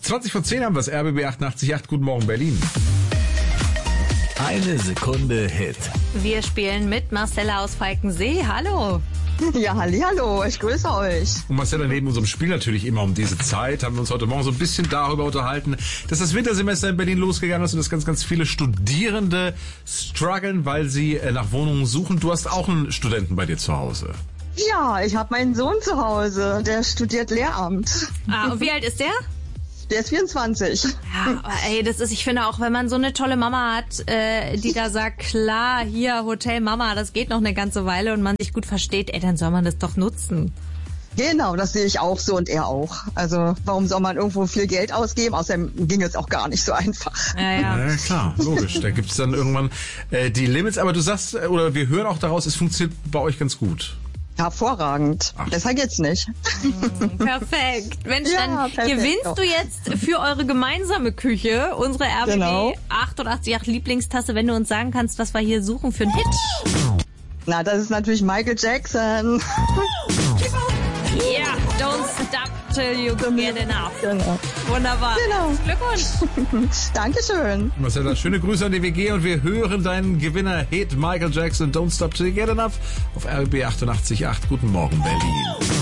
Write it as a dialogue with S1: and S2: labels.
S1: 20:10 haben wir es, RBB 88.8. Guten Morgen, Berlin.
S2: Eine Sekunde Hit.
S3: Wir spielen mit Marcella aus Falkensee. Hallo.
S4: Ja, hallihallo, ich grüße euch.
S1: Und Marcella, neben unserem Spiel natürlich immer um diese Zeit, haben wir uns heute Morgen so ein bisschen darüber unterhalten, dass das Wintersemester in Berlin losgegangen ist und dass ganz viele Studierende strugglen, weil sie nach Wohnungen suchen. Du hast auch einen Studenten bei dir zu Hause.
S4: Ja, ich habe meinen Sohn zu Hause, der studiert Lehramt.
S3: Und wie alt ist der?
S4: Der ist 24.
S3: Ja, aber ey, ich finde auch, wenn man so eine tolle Mama hat, die da sagt, klar, hier, Hotel Mama, das geht noch eine ganze Weile und man sich gut versteht, dann soll man das doch nutzen.
S4: Genau, das sehe ich auch so und er auch. Also warum soll man irgendwo viel Geld ausgeben? Außerdem ging es auch gar nicht so einfach.
S3: Ja,
S1: klar, logisch. Da gibt's dann irgendwann die Limits. Aber du sagst, oder wir hören auch daraus, es funktioniert bei euch ganz gut.
S4: Hervorragend. Besser geht's nicht.
S3: Perfekt. Mensch,
S4: Ja,
S3: dann
S4: perfekt.
S3: gewinnst du jetzt für eure gemeinsame Küche unsere RBB
S4: Genau.
S3: 88.8 Lieblingstasse, wenn du uns sagen kannst, was wir hier suchen für einen Hit.
S4: Na, das ist natürlich Michael Jackson.
S3: Yeah, don't stop till you get enough.
S4: Genau.
S3: Wunderbar.
S4: Genau.
S3: Glückwunsch.
S4: Dankeschön.
S1: Marcella, schöne Grüße an die WG und wir hören deinen Gewinner-Hit Michael Jackson, Don't Stop Till You Get Enough auf RBB 88.8. Guten Morgen, Berlin.